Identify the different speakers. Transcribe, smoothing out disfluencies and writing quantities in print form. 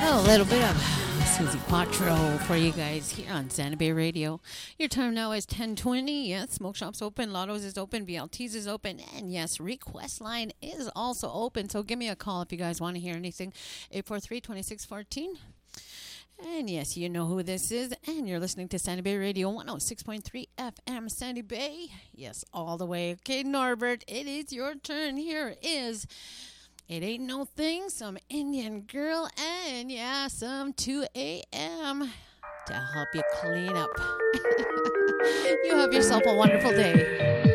Speaker 1: A little bit of Susie Quattro for you guys here on Santa Bay Radio. Your time now is 10:20. Yes, Smoke Shop's open, Lotto's is open, BLT's is open, and yes, Request Line is also open. So give me a call if you guys want to hear anything. 843-2614. And yes, you know who this is, and you're listening to Sandy Bay Radio 106.3 FM Sandy Bay. Yes, all the way. Okay, Norbert, it is your turn. Here is It Ain't No Thing, some Indian Girl, and yeah, some 2 a.m. to help you clean up. You have yourself a wonderful day.